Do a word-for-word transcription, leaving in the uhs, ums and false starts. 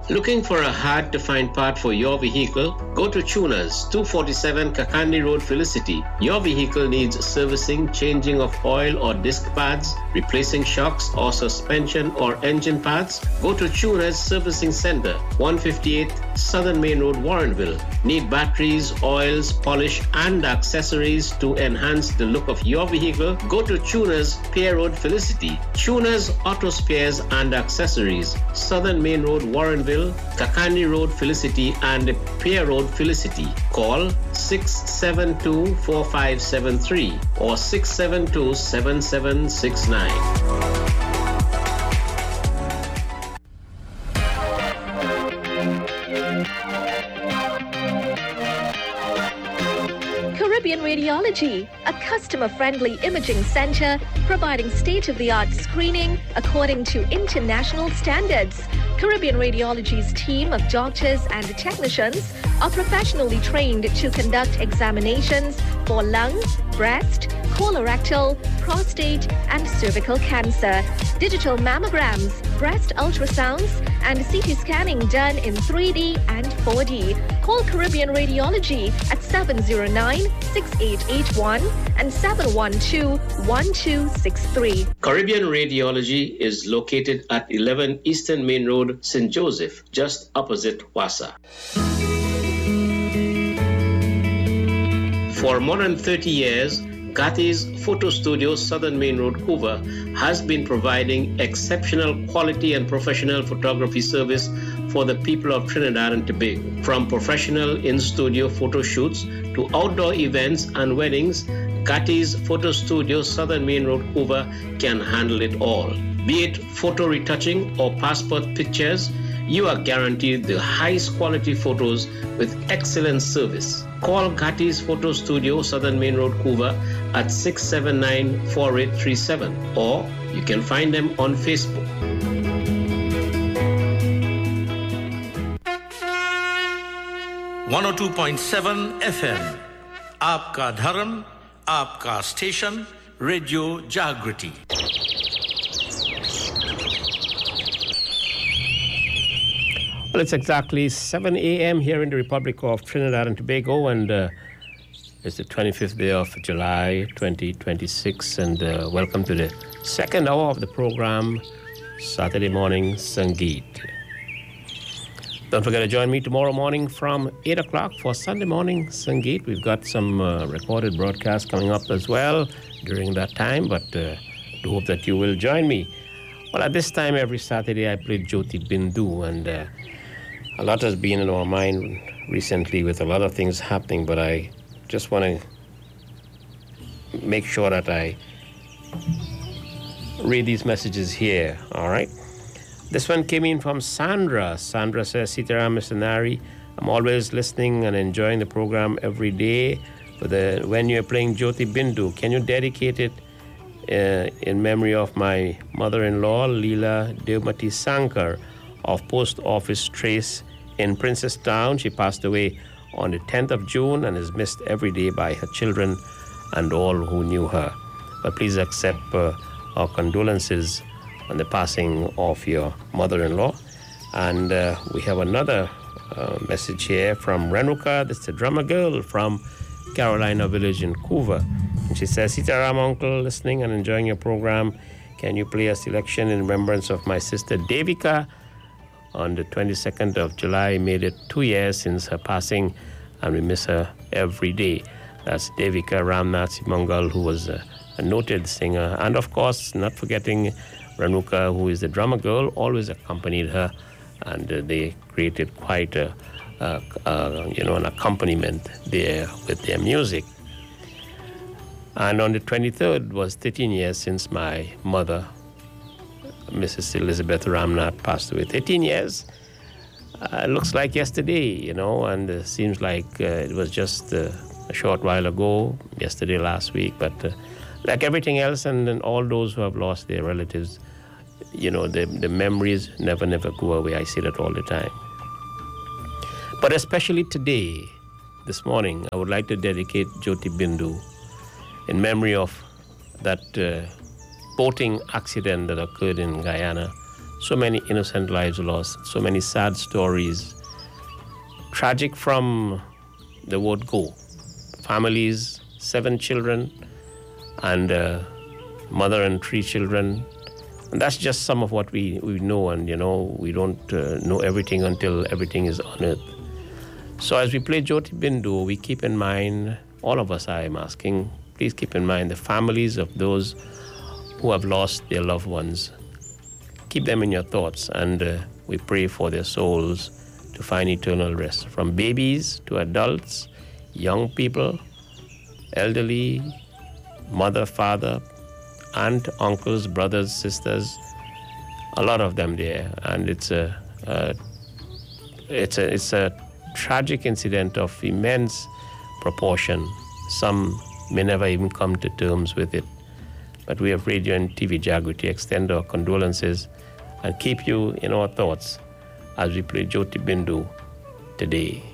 Looking for a hard-to-find part for your vehicle? Go to Tunas, two forty-seven Kakandi Road, Felicity. Your vehicle needs servicing, changing of oil or disc pads, replacing shocks or suspension or engine parts? Go to Tunas Servicing Center, one fifty-eight Southern Main Road, Warrenville. Need batteries, oils, polish, and accessories to enhance the look of your vehicle? Go to Tunas Pier Road, Felicity. Tunas Auto Spares and Accessories, Southern Main Road, Warrenville, Kakandi Road, Felicity, and Pier Road, Felicity. Call six seven two, four five seven three or six seven two, seven seven six nine. Caribbean Radiology, a customer-friendly imaging center providing state-of-the-art screening according to international standards. Caribbean Radiology's team of doctors and technicians are professionally trained to conduct examinations for lung, breast, colorectal, prostate, and cervical cancer, digital mammograms, breast ultrasounds, and C T scanning done in three D and four D. Call Caribbean Radiology at seven zero nine, six eight eight one and seven one two, one two six three. Caribbean Radiology is located at eleven Eastern Main Road, Saint Joseph, just opposite Wassa. For more than thirty years, Gatti's Photo Studio, Southern Main Road, Hoover, has been providing exceptional quality and professional photography service for the people of Trinidad and Tobago. From professional in-studio photo shoots to outdoor events and weddings, Gatti's Photo Studio, Southern Main Road, Hoover can handle it all. Be it photo retouching or passport pictures, you are guaranteed the highest quality photos with excellent service. Call Gatti's Photo Studio, Southern Main Road, Hoover at six seven nine, four eight three seven, or you can find them on Facebook. one oh two point seven F M, Aapka Dharam, Aapka Station, Radio Jagriti. Well, it's exactly seven a.m. here in the Republic of Trinidad and Tobago, and uh, it's the twenty-fifth day of July, twenty twenty-six, and uh, welcome to the second hour of the program, Saturday Morning Sangeet. Don't forget to join me tomorrow morning from eight o'clock for Sunday Morning Sangeet. We've got some uh, recorded broadcasts coming up as well during that time, but uh, do hope that you will join me. Well, at this time every Saturday I play Jyoti Bindu, and uh, a lot has been in our mind recently with a lot of things happening, but I just want to make sure that I read these messages here, all right? This one came in from Sandra. Sandra says, Sitaram, Mister Nari, I'm always listening and enjoying the program every day. But the, when you're playing Jyoti Bindu, can you dedicate it uh, in memory of my mother-in-law, Leela Devmati Sankar, of Post Office Trace in Princestown? She passed away on the tenth of June and is missed every day by her children and all who knew her. But please accept uh, our condolences on the passing of your mother-in-law. And uh, we have another uh, message here from Renuka. This is the drummer girl from Carolina Village in Couva. And she says, Sitaram, uncle, listening and enjoying your program. Can you play a selection in remembrance of my sister Devika? On the twenty-second of July, made it two years since her passing, and we miss her every day. That's Devika Ramnath Simangal, who was a, a noted singer. And of course, not forgetting Renuka, who is the drummer girl, always accompanied her, and uh, they created quite a, a, a, you know, an accompaniment there with their music. And on the twenty-third was thirteen years since my mother, Missus Elizabeth Ramnath, passed away. thirteen years. Uh, looks like yesterday, you know, and it uh, seems like uh, it was just uh, a short while ago, yesterday, last week. But uh, like everything else, and, and all those who have lost their relatives, you know, the, the memories never, never go away. I say that all the time. But especially today, this morning, I would like to dedicate Jyoti Bindu in memory of that uh, boating accident that occurred in Guyana So many innocent lives lost, so many sad stories. Tragic from the word go. Families, seven children, and uh, mother and three children. And that's just some of what we, we know, and, you know, we don't uh, know everything until everything is unearthed. So as we play Jyoti Bindu, we keep in mind, all of us, I am asking, please keep in mind the families of those who have lost their loved ones. Keep them in your thoughts, and uh, we pray for their souls to find eternal rest. From babies to adults, young people, elderly, mother, father, aunt, uncles, brothers, sisters, a lot of them there. And it's a, a, it's a, it's a tragic incident of immense proportion. Some may never even come to terms with it. But we have Radio and T V Jagriti extend our condolences and keep you in our thoughts as we play Jyoti Bindu today.